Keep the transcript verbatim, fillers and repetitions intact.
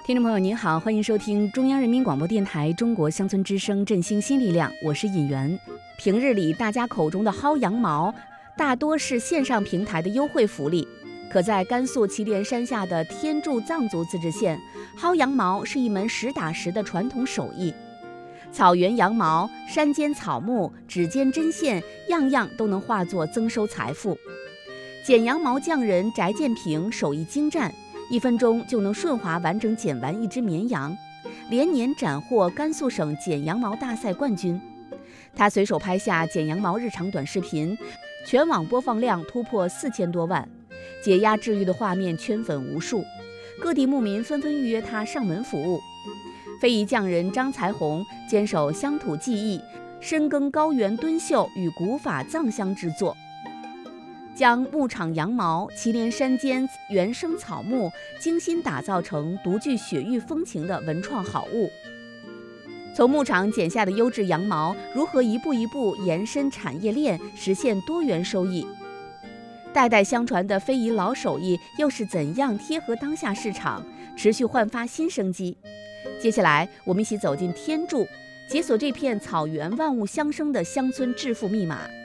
听众朋友您好，欢迎收听中央人民广播电台中国乡村之声振兴新力量，我是尹媛。平日里大家口中的薅羊毛大多是线上平台的优惠福利，可在甘肃祁连山下的天柱藏族自治县，薅羊毛是一门实打实的传统手艺。草原羊毛、山间草木、指尖针线，样样都能化作增收财富。剪羊毛匠人翟建平手艺精湛，一分钟就能顺滑完整剪完一只绵羊，连年斩获甘肃省剪羊毛大赛冠军。他随手拍下剪羊毛日常短视频，全网播放量突破四千多万，解压治愈的画面圈粉无数，各地牧民纷纷预约他上门服务。非遗匠人张才红坚守乡土技艺，深耕高原敦绣与古法藏香之作，将牧场羊毛、祁连山间原生草木精心打造成独具雪域风情的文创好物。从牧场剪下的优质羊毛，如何一步一步延伸产业链，实现多元收益？代代相传的非遗老手艺又是怎样贴合当下市场，持续焕发新生机？接下来，我们一起走进天柱，解锁这片草原万物相生的乡村致富密码。